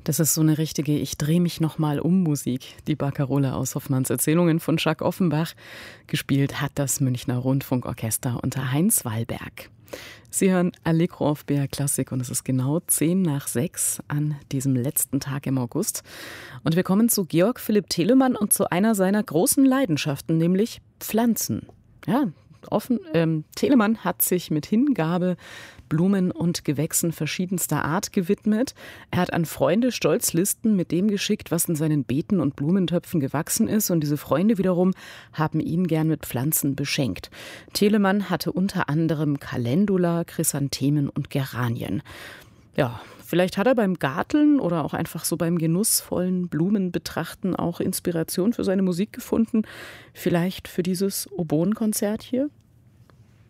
Das ist so eine richtige Ich drehe mich noch mal um Musik, die Barcarola aus Hoffmanns Erzählungen von Jacques Offenbach. Gespielt hat das Münchner Rundfunkorchester unter Heinz Wallberg. Sie hören Allegro auf BR Klassik und es ist genau 5:50 an diesem letzten Tag im August. Und wir kommen zu Georg Philipp Telemann und zu einer seiner großen Leidenschaften, nämlich Pflanzen. Ja, Telemann hat sich mit Hingabe Blumen und Gewächsen verschiedenster Art gewidmet. Er hat an Freunde Stolzlisten mit dem geschickt, was in seinen Beeten und Blumentöpfen gewachsen ist. Und diese Freunde wiederum haben ihn gern mit Pflanzen beschenkt. Telemann hatte unter anderem Calendula, Chrysanthemen und Geranien. Ja, vielleicht hat er beim Garteln oder auch einfach so beim genussvollen Blumenbetrachten auch Inspiration für seine Musik gefunden. Vielleicht für dieses Oboenkonzert hier.